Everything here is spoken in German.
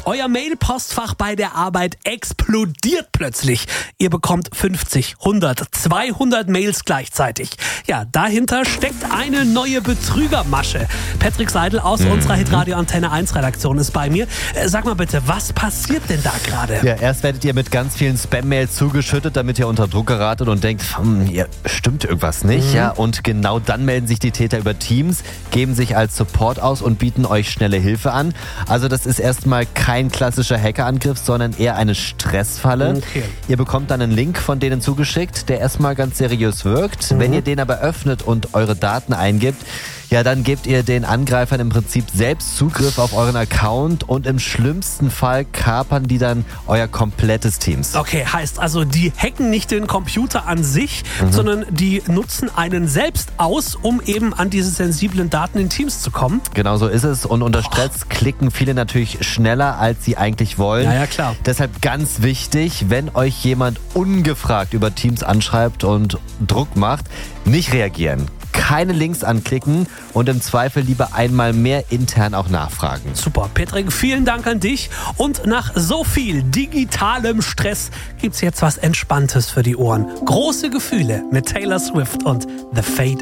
Euer Mail-Postfach bei der Arbeit explodiert plötzlich. Ihr bekommt 50, 100, 200 Mails gleichzeitig. Ja, dahinter steckt eine neue Betrügermasche. Patrick Seidel aus unserer Hitradio Antenne 1 Redaktion ist bei mir. Sag mal bitte, was passiert denn da gerade? Ja, erst werdet ihr mit ganz vielen Spam-Mails zugeschüttet, damit ihr unter Druck geratet und denkt, hier stimmt irgendwas nicht. Ja, und genau dann melden sich die Täter über Teams, geben sich als Support aus und bieten euch schnelle Hilfe an. Also das ist erstmal kein klassischer Hackerangriff, sondern eher eine Stressfalle. Okay. Ihr bekommt dann einen Link von denen zugeschickt, der erstmal ganz seriös wirkt. Wenn ihr den aber öffnet und eure Daten eingibt, ja, dann gebt ihr den Angreifern im Prinzip selbst Zugriff auf euren Account und im schlimmsten Fall kapern die dann euer komplettes Teams. Okay, heißt also, die hacken nicht den Computer an sich, sondern die nutzen einen selbst aus, um eben an diese sensiblen Daten in Teams zu kommen. Genau so ist es. Und unter Stress klicken viele natürlich schneller, als sie eigentlich wollen. Ja, klar. Deshalb ganz wichtig, wenn euch jemand ungefragt über Teams anschreibt und Druck macht, nicht reagieren. Keine Links anklicken und im Zweifel lieber einmal mehr intern auch nachfragen. Super, Patrick, vielen Dank an dich. Und nach so viel digitalem Stress gibt's jetzt was Entspanntes für die Ohren. Große Gefühle mit Taylor Swift und The Fate